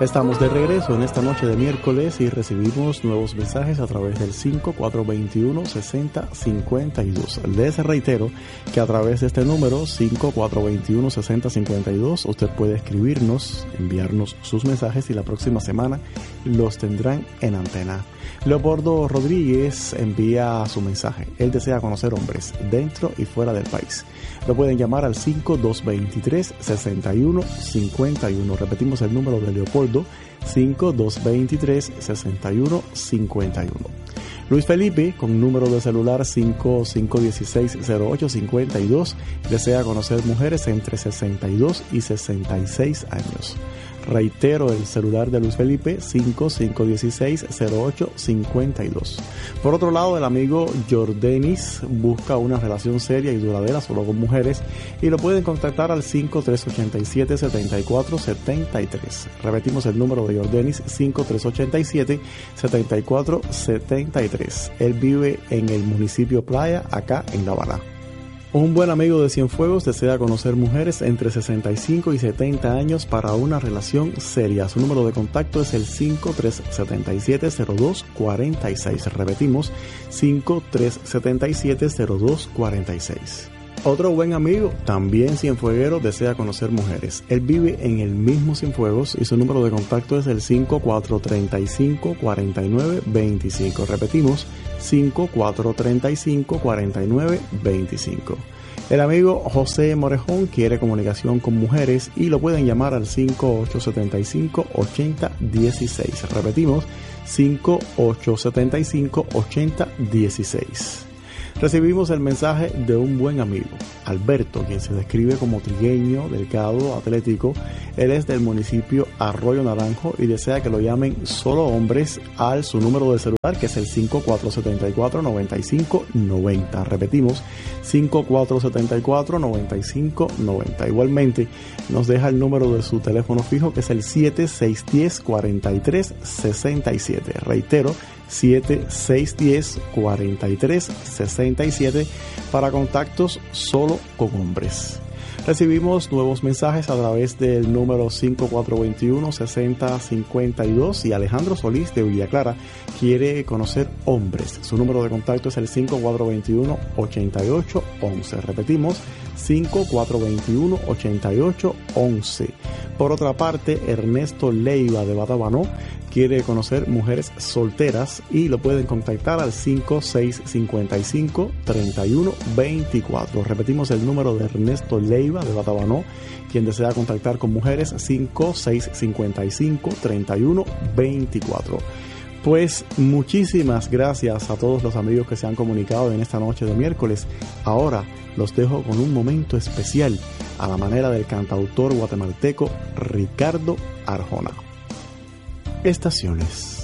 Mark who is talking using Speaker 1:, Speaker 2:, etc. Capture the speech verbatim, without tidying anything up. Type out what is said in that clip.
Speaker 1: Estamos de regreso en esta noche de miércoles y recibimos nuevos mensajes a través del cinco cuatro dos uno, seis cero cinco dos. Les reitero que a través de este número cinco cuatro dos uno, seis cero cinco dos usted puede escribirnos, enviarnos sus mensajes y la próxima semana los tendrán en antena. Leopoldo Rodríguez envía su mensaje. Él desea conocer hombres dentro y fuera del país. Lo pueden llamar al cinco dos dos tres, seis uno cinco uno. Repetimos el número de Leopoldo, cinco dos dos tres, seis uno cinco uno. Luis Felipe, con número de celular cinco cinco uno seis, cero ocho cinco dos, desea conocer mujeres entre sesenta y dos y sesenta y seis años. Reitero el celular de Luis Felipe, cinco cinco uno seis, cero ocho cinco dos. Por otro lado, el amigo Jordanis busca una relación seria y duradera solo con mujeres y lo pueden contactar al cinco tres ocho siete, siete cuatro siete tres. Repetimos el número de Jordanis, cinco tres ocho siete, siete cuatro siete tres. Él vive en el municipio Playa, acá en La Habana. Un buen amigo de Cienfuegos desea conocer mujeres entre sesenta y cinco y setenta años para una relación seria. Su número de contacto es el cinco tres siete siete, cero dos cuatro seis. Repetimos, cinco tres siete siete, cero dos cuatro seis. Otro buen amigo, también cienfueguero, desea conocer mujeres. Él vive en el mismo Cienfuegos y su número de contacto es el cinco cuatro tres cinco, cuatro nueve dos cinco. Repetimos, cinco cuatro tres cinco, cuatro nueve dos cinco. El amigo José Morejón quiere comunicación con mujeres y lo pueden llamar al cinco ocho siete cinco, ocho cero uno seis. Repetimos, cinco ocho siete cinco, ocho cero uno seis. Recibimos el mensaje de un buen amigo, Alberto, quien se describe como trigueño, delgado, atlético. Él es del municipio Arroyo Naranjo y desea que lo llamen solo hombres al su número de celular, que es el cinco cuatro siete cuatro, nueve cinco nueve cero. Repetimos, cinco cuatro siete cuatro, nueve cinco nueve cero. Igualmente, nos deja el número de su teléfono fijo, que es el siete seis uno cero, cuatro tres seis siete. Reitero, siete seis uno cero, cuatro tres seis siete para contactos solo con hombres. Recibimos nuevos mensajes a través del número cinco cuatro dos uno, seis cero cinco dos y Alejandro Solís de Villa Clara quiere conocer hombres. Su número de contacto es el cinco cuatro dos uno, ocho ocho uno uno. Repetimos, cinco cuatro dos uno, ocho ocho uno uno. Por otra parte, Ernesto Leiva de Batabanó quiere conocer mujeres solteras y lo pueden contactar al cinco seis cinco cinco, tres uno dos cuatro. Repetimos el número de Ernesto Leiva de Batabanó, quien desea contactar con mujeres, cinco seis cinco cinco, tres uno dos cuatro. Pues muchísimas gracias a todos los amigos que se han comunicado en esta noche de miércoles. Ahora los dejo con un momento especial a la manera del cantautor guatemalteco Ricardo Arjona. Estaciones.